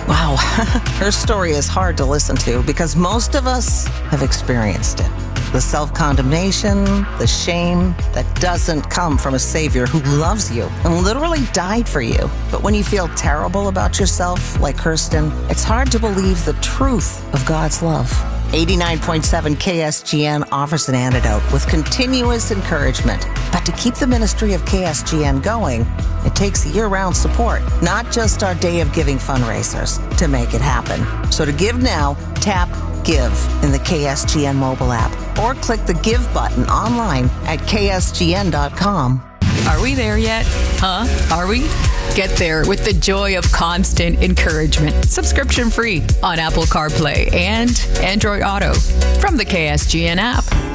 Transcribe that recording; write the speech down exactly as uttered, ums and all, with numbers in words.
Wow, her story is hard to listen to because most of us have experienced it. The self-condemnation, the shame that doesn't come from a Savior who loves you and literally died for you. But when you feel terrible about yourself, like Kirsten, it's hard to believe the truth of God's love. eighty-nine point seven K S G N offers an antidote with continuous encouragement. But to keep the ministry of K S G N going, it takes year-round support, not just our Day of Giving fundraisers, to make it happen. So to give now, tap Give in the K S G N mobile app or click the Give button online at K S G N dot com. Are we there yet? Huh? Are we? Get there with the joy of constant encouragement. Subscription free on Apple CarPlay and Android Auto from the K S G N app.